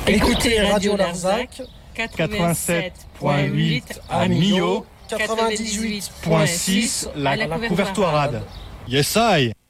Écoutez Radio Larzac, 87.8 à Millau, 98.6 la couverture rade. Yes, I.